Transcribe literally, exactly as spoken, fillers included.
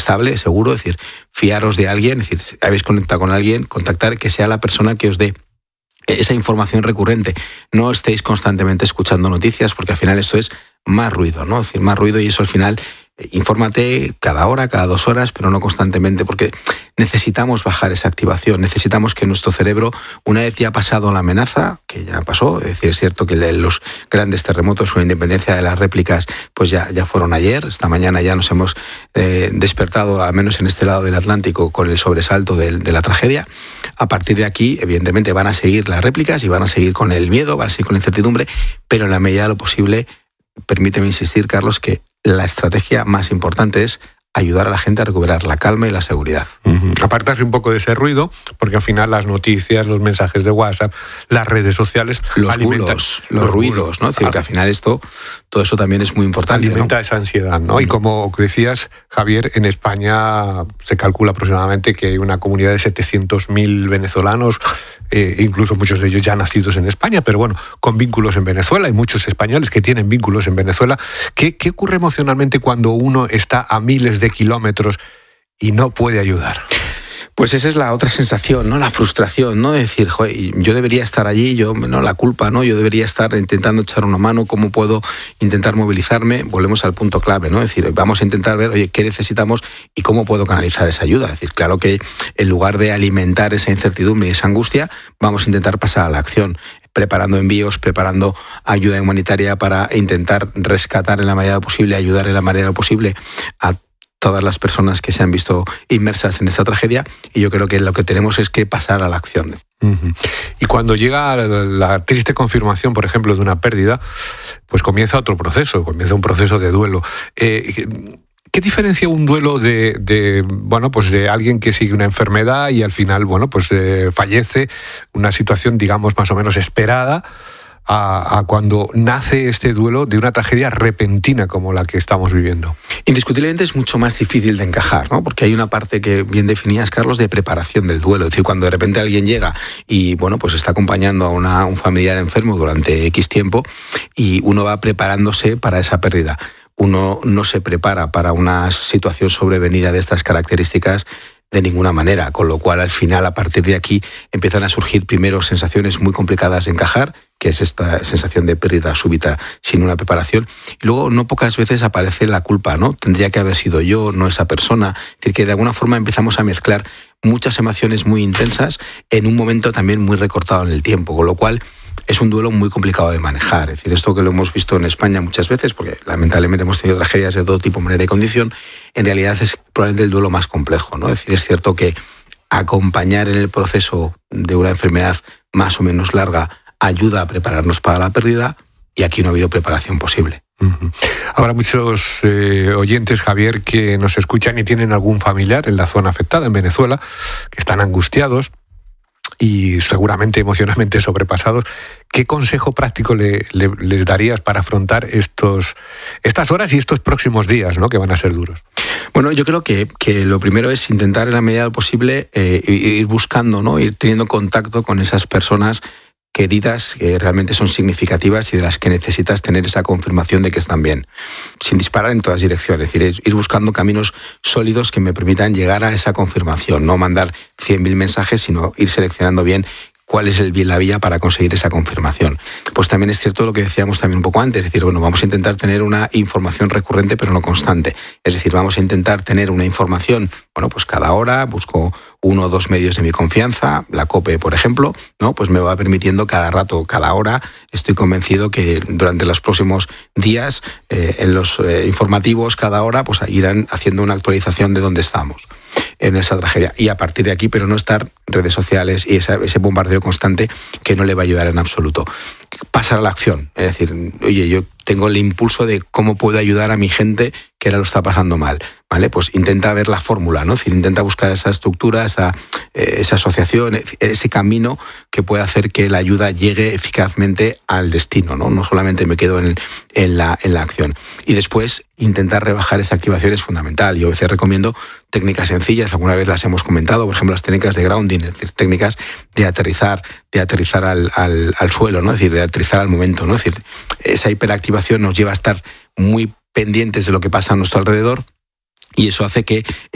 estable, seguro, es decir, fiaros de alguien, es decir, si habéis conectado con alguien, contactar, que sea la persona que os dé esa información recurrente. No estéis constantemente escuchando noticias, porque al final esto es más ruido, ¿no? Es decir, más ruido, y eso al final, eh, infórmate cada hora, cada dos horas, pero no constantemente, porque necesitamos bajar esa activación, necesitamos que nuestro cerebro, una vez ya ha pasado la amenaza, que ya pasó, es decir, es cierto que los grandes terremotos o la independencia de las réplicas, pues ya, ya fueron ayer, esta mañana ya nos hemos eh, despertado, al menos en este lado del Atlántico, con el sobresalto de, de la tragedia. A partir de aquí, evidentemente, van a seguir las réplicas y van a seguir con el miedo, van a seguir con la incertidumbre, pero en la medida de lo posible, permíteme insistir, Carlos, que la estrategia más importante es ayudar a la gente a recuperar la calma y la seguridad. Uh-huh. Apartarse un poco de ese ruido, porque al final las noticias, los mensajes de WhatsApp, las redes sociales... Los bulos, los, los ruidos, bulos, ¿no? Es decir, que al final esto, todo eso también es muy importante. Alimenta, ¿no?, esa ansiedad, ¿no? Uh-huh. Y como decías, Javier, en España se calcula aproximadamente que hay una comunidad de setecientos mil venezolanos, eh, incluso muchos de ellos ya nacidos en España, pero bueno, con vínculos en Venezuela. Hay muchos españoles que tienen vínculos en Venezuela. ¿Qué, qué ocurre emocionalmente cuando uno está a miles de kilómetros y no puede ayudar? Pues esa es la otra sensación, ¿no? La frustración, ¿no? De decir, joder, yo debería estar allí, yo, no, la culpa, ¿no? Yo debería estar intentando echar una mano, ¿cómo puedo intentar movilizarme? Volvemos al punto clave, ¿no? Es decir, vamos a intentar ver, oye, ¿qué necesitamos y cómo puedo canalizar esa ayuda? Es decir, claro que en lugar de alimentar esa incertidumbre y esa angustia, vamos a intentar pasar a la acción, preparando envíos, preparando ayuda humanitaria para intentar rescatar en la medida posible, ayudar en la manera posible a todas las personas que se han visto inmersas en esta tragedia, y yo creo que lo que tenemos es que pasar a la acción. Uh-huh. Y cuando llega la triste confirmación, por ejemplo, de una pérdida, pues comienza otro proceso, comienza un proceso de duelo. Eh, ¿Qué diferencia un duelo de, de, bueno, pues de alguien que sigue una enfermedad y al final, bueno, pues eh, fallece, una situación, digamos, más o menos esperada, A, a cuando nace este duelo de una tragedia repentina como la que estamos viviendo? Indiscutiblemente es mucho más difícil de encajar, ¿no? Porque hay una parte que bien definías, Carlos, de preparación del duelo. Es decir, cuando de repente alguien llega y, bueno, pues está acompañando a una, un familiar enfermo durante X tiempo y uno va preparándose para esa pérdida. Uno no se prepara para una situación sobrevenida de estas características de ninguna manera, con lo cual al final, a partir de aquí, empiezan a surgir primero sensaciones muy complicadas de encajar, que es esta sensación de pérdida súbita sin una preparación, y luego no pocas veces aparece la culpa, ¿no? Tendría que haber sido yo, no esa persona. Es decir, que de alguna forma empezamos a mezclar muchas emociones muy intensas en un momento también muy recortado en el tiempo, con lo cual es un duelo muy complicado de manejar. Es decir, esto que lo hemos visto en España muchas veces, porque lamentablemente hemos tenido tragedias de todo tipo, manera y condición, en realidad es probablemente el duelo más complejo, ¿no? Es decir, es cierto que acompañar en el proceso de una enfermedad más o menos larga ayuda a prepararnos para la pérdida, y aquí no ha habido preparación posible. Uh-huh. Habrá muchos eh, oyentes, Javier, que nos escuchan y tienen algún familiar en la zona afectada, en Venezuela, que están angustiados y seguramente emocionalmente sobrepasados. ¿Qué consejo práctico le, le, les darías para afrontar estos, estas horas y estos próximos días, ¿no?, que van a ser duros? Bueno, yo creo que, que lo primero es intentar en la medida posible eh, ir buscando, ¿no?, ir teniendo contacto con esas personas queridas que realmente son significativas y de las que necesitas tener esa confirmación de que están bien, sin disparar en todas direcciones. Es decir, ir buscando caminos sólidos que me permitan llegar a esa confirmación, no mandar cien mil mensajes, sino ir seleccionando bien cuál es el, la vía para conseguir esa confirmación. Pues también es cierto lo que decíamos también un poco antes, es decir, bueno, vamos a intentar tener una información recurrente pero no constante. Es decir, vamos a intentar tener una información, bueno, pues cada hora busco uno o dos medios de mi confianza, la COPE, por ejemplo, ¿no? Pues me va permitiendo cada rato, cada hora, estoy convencido que durante los próximos días, eh, en los eh, informativos, cada hora, pues irán haciendo una actualización de dónde estamos en esa tragedia. Y a partir de aquí, pero no estar redes sociales y esa, ese bombardeo constante que no le va a ayudar en absoluto. Pasar a la acción, es decir, oye, yo tengo el impulso de cómo puedo ayudar a mi gente que ahora lo está pasando mal, ¿vale? Pues intenta ver la fórmula, ¿no? Es decir, intenta buscar esa estructura, esa, eh, esa asociación, ese camino que pueda hacer que la ayuda llegue eficazmente al destino, ¿no? No solamente me quedo en, en, la, en la acción. Y después, intentar rebajar esa activación es fundamental. Yo a veces recomiendo técnicas sencillas, alguna vez las hemos comentado, por ejemplo, las técnicas de grounding, es decir, técnicas de aterrizar, de aterrizar al, al, al suelo, ¿no? Es decir, de aterrizar al momento, ¿no? Es decir, esa hiperactivación nos lleva a estar muy pendientes de lo que pasa a nuestro alrededor, y eso hace que